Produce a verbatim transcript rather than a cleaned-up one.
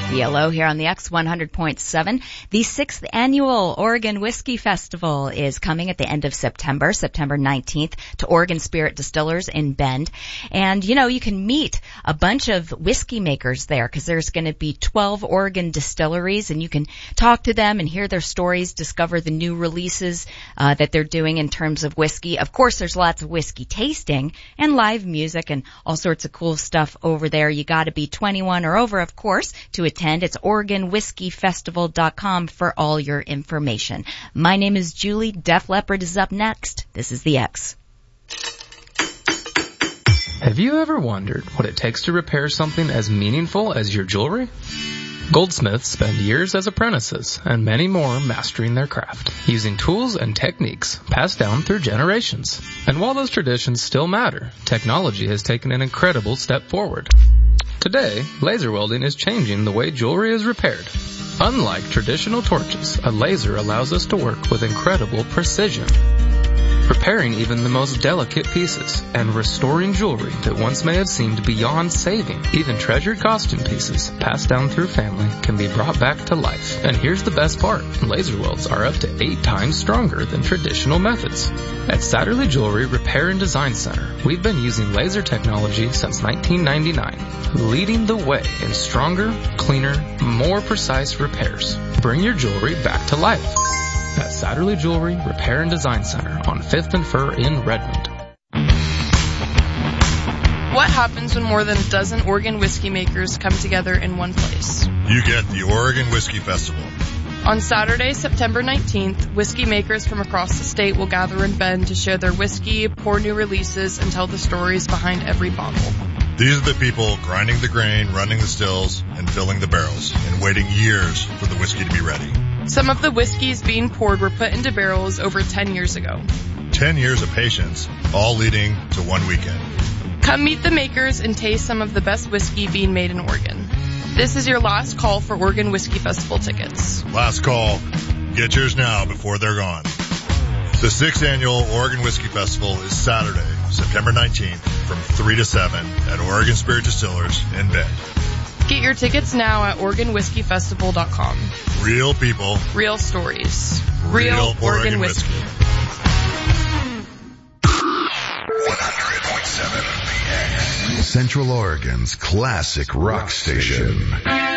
Yellow here on the X one hundred point seven. The sixth annual Oregon Whiskey Festival is coming at the end of September, September nineteenth, to Oregon Spirit Distillers in Bend. And, you know, you can meet a bunch of whiskey makers there because there's going to be twelve Oregon distilleries, and you can talk to them and hear their stories, discover the new releases uh, that they're doing in terms of whiskey. Of course, there's lots of whiskey tasting and live music and all sorts of cool stuff over there. You got to be twenty-one or over, of course, to attend. It's Oregon Whiskey Festival dot com for all your information. My name is Julie. Def Leppard is up next. This is the X. Have you ever wondered what it takes to repair something as meaningful as your jewelry? Goldsmiths spend years as apprentices and many more mastering their craft, using tools and techniques passed down through generations. And while those traditions still matter, technology has taken an incredible step forward. Today, laser welding is changing the way jewelry is repaired. Unlike traditional torches, a laser allows us to work with incredible precision, repairing even the most delicate pieces and restoring jewelry that once may have seemed beyond saving. Even treasured costume pieces passed down through family can be brought back to life. And here's the best part. Laser welds are up to eight times stronger than traditional methods. At Satterley Jewelry Repair and Design Center, we've been using laser technology since nineteen ninety-nine, leading the way in stronger, cleaner, more precise repairs. Bring your jewelry back to life at Satterley Jewelry Repair and Design Center on fifth and Fur in Redmond. What happens when more than a dozen Oregon whiskey makers come together in one place? You get the Oregon Whiskey Festival. On Saturday, September nineteenth, whiskey makers from across the state will gather in Bend to share their whiskey, pour new releases, and tell the stories behind every bottle. These are the people grinding the grain, running the stills, and filling the barrels, and waiting years for the whiskey to be ready. Some of the whiskeys being poured were put into barrels over ten years ago. Ten years of patience, all leading to one weekend. Come meet the makers and taste some of the best whiskey being made in Oregon. This is your last call for Oregon Whiskey Festival tickets. Last call. Get yours now before they're gone. The sixth annual Oregon Whiskey Festival is Saturday, September nineteenth from three to seven at Oregon Spirit Distillers in Bend. Get your tickets now at Oregon Whiskey Festival dot com. Real people. Real stories. Real, Real Oregon, Oregon whiskey. whiskey. one hundred point seven Central Oregon's classic rock station.